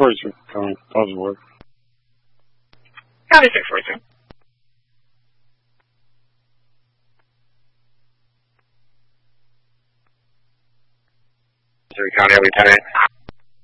642, calling Buzzword. Copy 642. Missouri County, Lieutenant.